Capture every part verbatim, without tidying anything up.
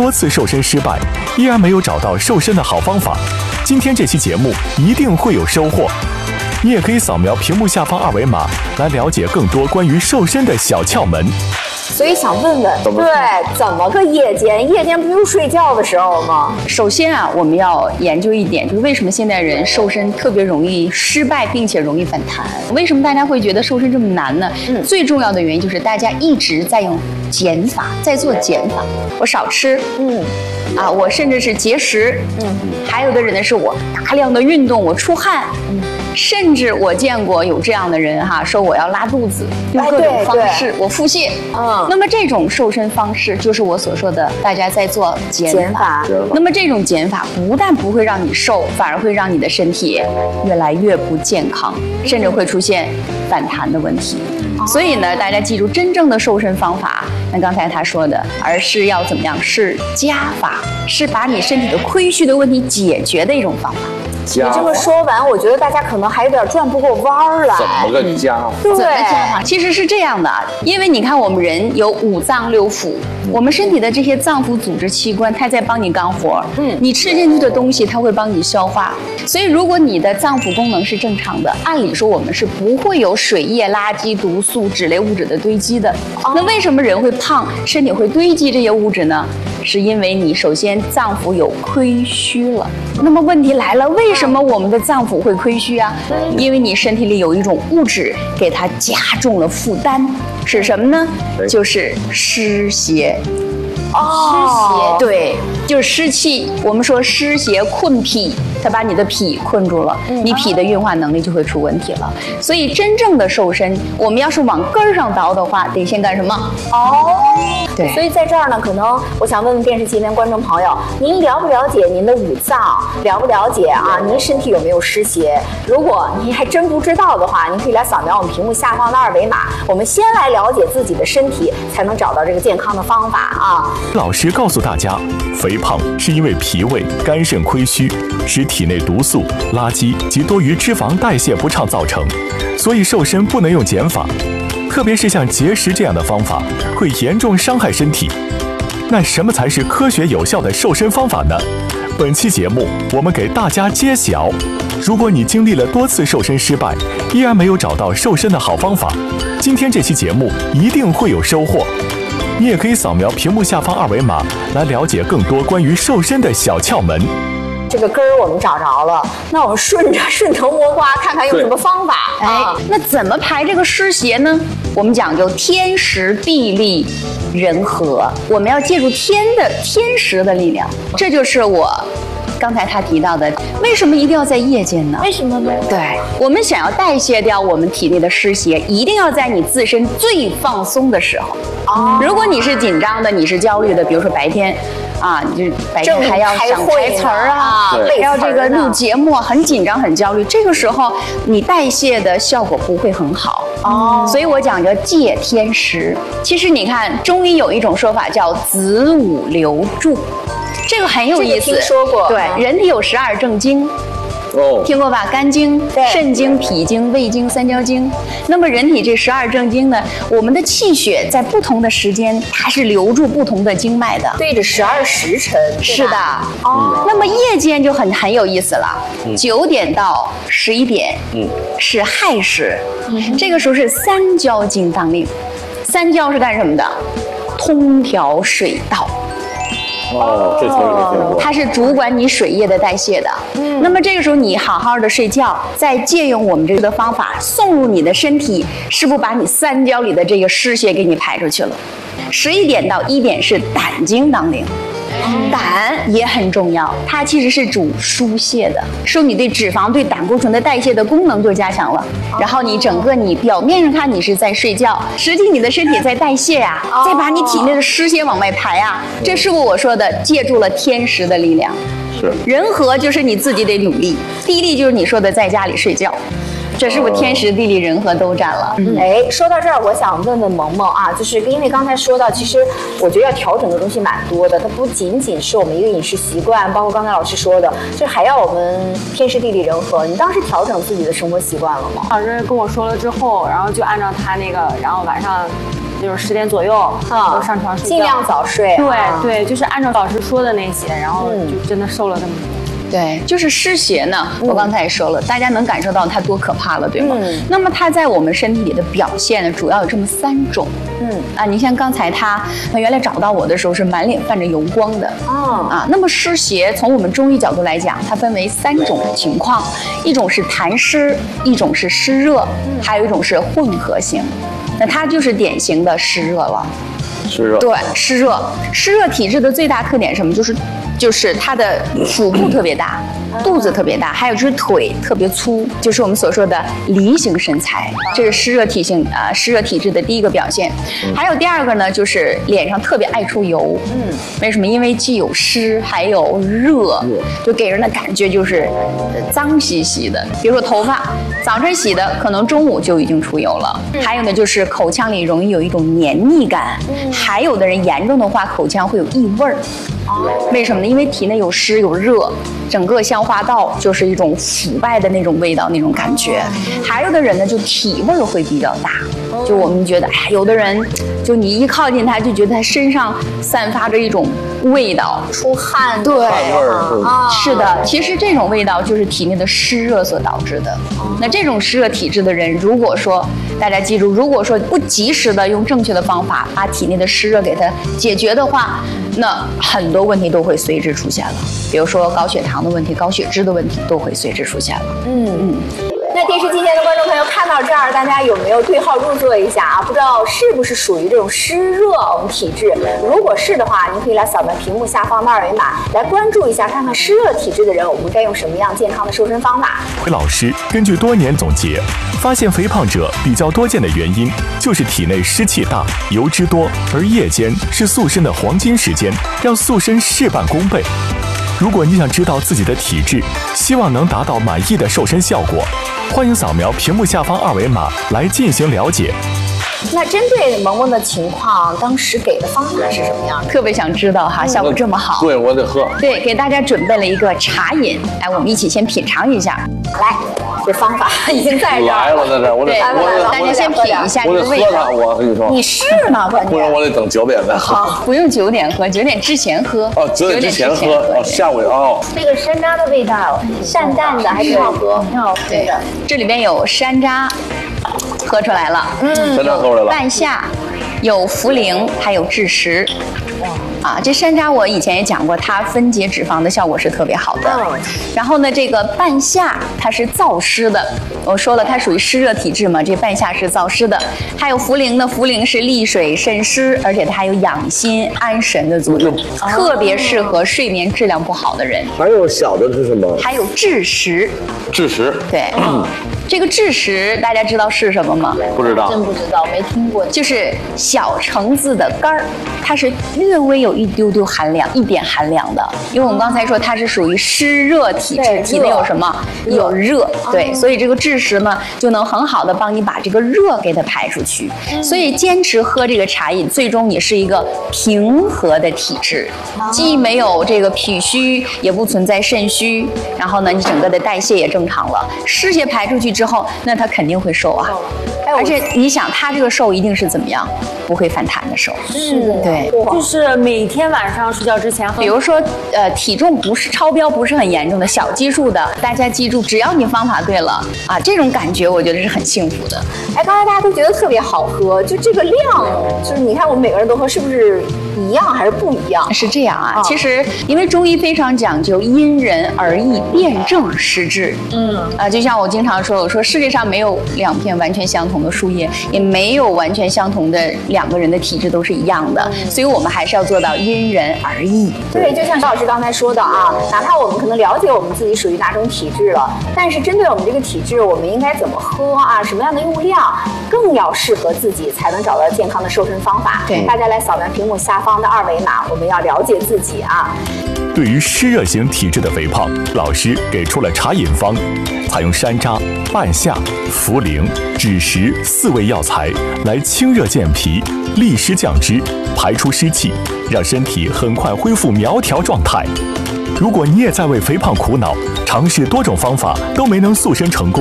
多次瘦身失败，依然没有找到瘦身的好方法，今天这期节目一定会有收获。你也可以扫描屏幕下方二维码来了解更多关于瘦身的小窍门。 所以想问问，对，怎么个夜间？夜间不就是睡觉的时候吗？ 首先啊，我们要研究一点，就是为什么现代人瘦身特别容易失败，并且容易反弹？为什么大家会觉得瘦身这么难呢？嗯，最重要的原因就是大家一直在用减法，在做减法。我少吃，嗯，啊，我甚至是节食，嗯，还有的人呢是我大量的运动，我出汗，嗯。甚至我见过有这样的人哈，说我要拉肚子，用各种方式，我腹泻。嗯，那么这种瘦身方式就是我所说的大家在做减法。那么这种减法不但不会让你瘦，反而会让你的身体越来越不健康，甚至会出现反弹的问题。所以呢，大家记住，真正的瘦身方法，那刚才他说的，而是要怎么样？是加法，是把你身体的亏虚的问题解决的一种方法。 你这么说完，我觉得大家可能还有点转不过弯儿来。 怎么个加法？ 对， 怎么加法？其实是这样的，因为你看，我们人有五脏六腑，我们身体的这些脏腑组织器官，它在帮你干活。嗯，你吃进去的东西，它会帮你消化。所以，如果你的脏腑功能是正常的，按理说我们是不会有水液、垃圾、毒素、脂类物质的堆积的。哦、那为什么人会胖，身体会堆积这些物质呢？是因为你首先脏腑有亏虚了。那么问题来了，为什么我们的脏腑会亏虚啊？因为你身体里有一种物质给它加重了负担，是什么呢？就是湿邪。哦，湿邪，对，就是湿气。我们说湿邪困脾，它把你的脾困住了，你脾的运化能力就会出问题了。所以真正的瘦身，我们要是往根儿上倒的话，得先干什么？哦，对。所以在这儿呢，可能我想问问电视机前观众朋友，您了不了解您的五脏？了不了解啊？您身体有没有湿邪？如果您还真不知道的话，您可以来扫描我们屏幕下方的二维码。我们先来了解自己的身体，才能找到这个健康的方法啊。 老师告诉大家，肥胖是因为脾胃、肝肾亏虚，使体内毒素、垃圾及多余脂肪代谢不畅造成，所以瘦身不能用减法，特别是像节食这样的方法，会严重伤害身体。那什么才是科学有效的瘦身方法呢？本期节目我们给大家揭晓。如果你经历了多次瘦身失败，依然没有找到瘦身的好方法，今天这期节目一定会有收获。你也可以扫描屏幕下方二维码来了解更多关于瘦身的小窍门。 这个根儿我们找着了，那我们顺着顺藤摸瓜，看看用什么方法。 哎，那怎么排这个湿邪呢？我们讲究天时地利人和，我们要借助天的天时的力量，这就是我刚才他提到的，为什么一定要在夜间呢？ 为什么呢？ 对，我们想要代谢掉我们体内的湿邪，一定要在你自身最放松的时候。哦，如果你是紧张的，你是焦虑的，比如说白天，啊，你就白天还要想台词儿啊，还要这个录节目，很紧张很焦虑，这个时候你代谢的效果不会很好。哦，所以我讲究借天时。其实你看，中医有一种说法叫子午流注。这个很有意思， 听说过。 对，人体有十二正经，哦，听过吧？肝经、肾经、脾经、胃经、三焦经。那么人体这十二正经呢，我们的气血在不同的时间，它是流注不同的经脉的， 对着十二时辰。 是的，哦。那么夜间就很很有意思了，九点到十一点，嗯，是亥时，嗯，这个时候是三焦经当令。三焦是干什么的？通调水道。 哦，这从没听过。 它是主管你水液的代谢的。嗯，那么这个时候你好好的睡觉，再借用我们这个方法送入你的身体，是不是把你三焦里的这个湿邪给你排出去了？十一点到一点是胆经当令。胆也很重要，它其实是主疏泄的，说你对脂肪、对胆固醇的代谢的功能就加强了。然后你整个你表面上看你是在睡觉，实际你的身体在代谢呀、啊，再把你体内的湿邪往外排啊，这是不是我说的借助了天时的力量？ 是。 人和就是你自己得努力，地利就是你说的在家里睡觉。这是不是天时地利人和都占了？ 嗯，哎，说到这儿，我想问问萌萌啊，就是因为刚才说到，其实我觉得要调整的东西蛮多的，它不仅仅是我们一个饮食习惯，包括刚才老师说的，就还要我们天时地利人和。你当时调整自己的生活习惯了吗？ 老师跟我说了之后，然后就按照他那个，然后晚上就是十点左右啊就上床睡觉， 尽量早睡。 对、 啊、 对，就是按照老师说的那些，然后就真的瘦了那么多。 对，就是湿邪呢，我刚才也说了，大家能感受到它多可怕了，对吗？ 嗯、 那么它在我们身体里的表现呢，主要有这么三种。嗯啊，你像刚才他，他原来找到我的时候是满脸泛着油光的。 哦啊，那么湿邪从我们中医角度来讲，它分为三种情况，一种是痰湿，一种是湿热，还有一种是混合型。那它就是典型的湿热了。 湿热。 对，湿热，湿热体质的最大特点是什么？就是。就是它的腹部特别大，肚子特别大，还有就是腿特别粗，就是我们所说的梨形身材，这是湿热体性啊、呃、湿热体质的第一个表现。还有第二个呢，就是脸上特别爱出油。嗯，为什么？因为既有湿还有热，就给人的感觉就是脏兮兮的。比如说头发，早晨洗的，可能中午就已经出油了。还有呢，就是口腔里容易有一种黏腻感，还有的人严重的话，口腔会有异味儿。为什么呢？因为体内有湿有热，整个消化道就是一种腐败的那种味道，那种感觉。还有的人呢，就体味会比较大，就我们觉得，哎，有的人就你一靠近他，就觉得他身上散发着一种味道， 出汗， 对， 汗味儿啊，是的。其实这种味道就是体内的湿热所导致的。那这种湿热体质的人，如果说大家记住，如果说不及时的用正确的方法把体内的湿热给它解决的话，那很多问题都会随之出现了，比如说高血糖的问题、高血脂的问题都会随之出现了。 嗯嗯。那电视机前的观众朋友看到这儿，大家有没有对号入座一下啊？不知道是不是属于这种湿热我们体质？如果是的话，您可以来扫描屏幕下方的二维码，来关注一下，看看湿热体质的人，我们该用什么样健康的瘦身方法。 回老师根据多年总结，发现肥胖者比较多见的原因就是体内湿气大、油脂多，而夜间是塑身的黄金时间，让塑身事半功倍。如果你想知道自己的体质，希望能达到满意的瘦身效果，欢迎扫描屏幕下方二维码来进行了解。 那针对萌萌的情况，当时给的方法是什么样的？ 特别想知道哈，效果这么好。 对，我得喝。 对，给大家准备了一个茶饮，哎，我们一起先品尝一下。 来，这方法已经在这儿来了，在这儿，我得， 我大家先品一下这个味道。 我跟你说， 你是吗？关键， 不然我得等九点再喝。 好，不用九点喝，九点之前喝。 哦，九点之前喝，哦，下午哦。 这个山楂的味道，淡淡的，还挺好喝，挺好喝的。 这里边有山楂。喝出来了， 嗯，山楂喝出来了。 半夏，有茯苓，还有枳实。啊，这山楂我以前也讲过，它分解脂肪的效果是特别好的。嗯。然后呢，这个半夏它是燥湿的，我说了它属于湿热体质嘛，这半夏是燥湿的。还有茯苓呢，茯苓是利水渗湿，而且它还有养心安神的作用，嗯、特别适合睡眠质量不好的人。 还有小的是什么？ 还有枳实。 枳实。 对。嗯。这个枳实大家知道是什么吗？ 不知道， 真不知道，没听过。 就是小橙子的干儿，它是略微有一丢丢寒凉，一点寒凉的。因为我们刚才说它是属于湿热体质，体内有什么？有热，对，所以这个枳实呢就能很好的帮你把这个热给它排出去。所以坚持喝这个茶饮，最终你是一个平和的体质，既没有这个脾虚，也不存在肾虚，然后呢，你整个的代谢也正常了，湿邪排出去之后，那它肯定会瘦啊。而且你想，它这个瘦一定是怎么样？不会反弹的瘦。 是的， 对， 就是每天晚上睡觉之前喝。 比如说，呃，体重不是超标，不是很严重的小基数的，大家记住，只要你方法对了啊，这种感觉我觉得是很幸福的。 哎，刚才大家都觉得特别好喝，就这个量，就是你看我们每个人都喝，是不是一样还是不一样？ 是这样啊，哦、其实因为中医非常讲究因人而异，辨证施治。嗯啊，就像我经常说，我说世界上没有两片完全相同的树叶，也没有完全相同的两个人的体质都是一样的，嗯、所以我们还是要做到因人而异。 对，就像邵老师刚才说的啊，哪怕我们可能了解我们自己属于哪种体质了，但是针对我们这个体质，我们应该怎么喝啊？什么样的用量更要适合自己，才能找到健康的瘦身方法？ 对， 大家来扫描屏幕下方的二维码，我们要了解自己啊。 对于湿热型体质的肥胖，老师给出了茶饮方，采用山楂、半夏、茯苓、枳实四味药材来清热健脾、利湿降脂、排出湿气，让身体很快恢复苗条状态。如果你也在为肥胖苦恼，尝试多种方法都没能塑身成功，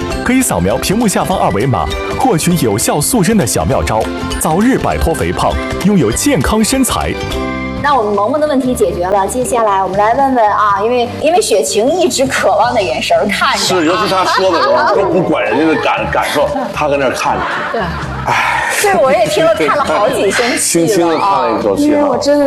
可以扫描屏幕下方二维码，获取有效塑身的小妙招，早日摆脱肥胖，拥有健康身材。 那我们萌萌的问题解决了，接下来我们来问问啊，因为因为雪晴一直渴望的眼神看着， 是，尤其他说的时候都不管人家的感感受，他搁那儿看着。 对，哎，这我也听了看了好几声气了啊， 轻轻的叹了一口气。 因为我真的。